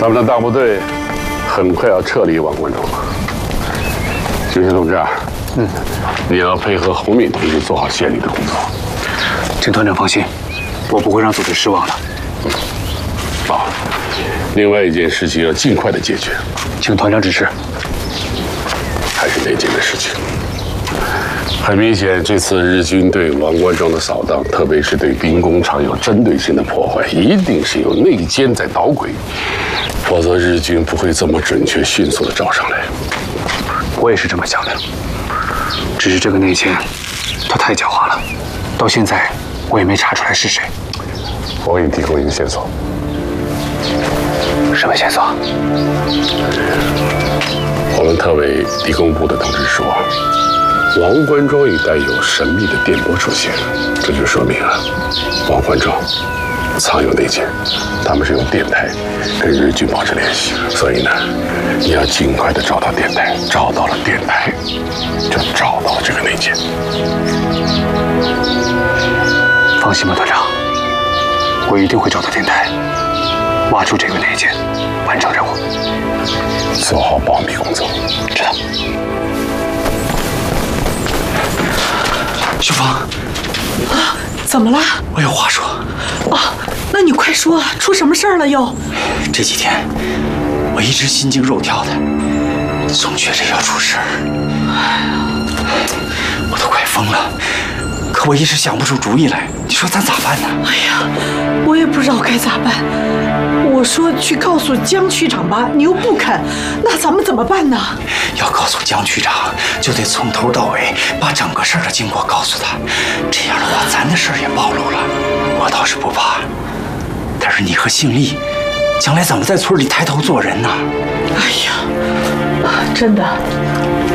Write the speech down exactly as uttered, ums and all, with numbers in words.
咱们的大部队很快要撤离王关庄了。金星同志啊，嗯，你要配合洪敏同志做好县里的工作。 请团长放心，我不会让组队失望的。 好，另外一件事情要尽快的解决， 请团长指示。 还是那件的事情。很明显，这次日军对王关庄的扫荡，特别是对兵工厂有针对性的破坏，一定是有内奸在捣鬼，否则日军不会这么准确、迅速的找上来。 我也是这么想的，只是这个内奸，他太狡猾了，到现在我也没查出来是谁。 我给你提供一个线索。 什么线索？ 我们特委理工部的同志说，王关庄一带有神秘的电波出现，这就说明啊，王关庄藏有内奸，他们是用电台跟日军保持联系，所以呢，你要尽快的找到电台，找到了电台，就找到了这个内奸。 放心吧，团长，我一定会找到电台，挖出这个内奸，完成任务。 做好保密工作。 知道。秀芳， 啊，怎么了？ 我有话说。 啊，那你快说，出什么事儿了又？ 这几天我一直心惊肉跳的，总觉着要出事儿。哎呀，我都快疯了，可我一时想不出主意来。你说咱咋办呢？ 哎呀，我也不知道该咋办。我说去告诉江区长吧，你又不肯，那咱们怎么办呢？ 要告诉江区长，就得从头到尾把整个事儿的经过告诉他，这样的话咱的事儿也暴露了。我倒是不怕，但是你和姓厉，将来怎么在村里抬头做人呢？ 哎呀，真的。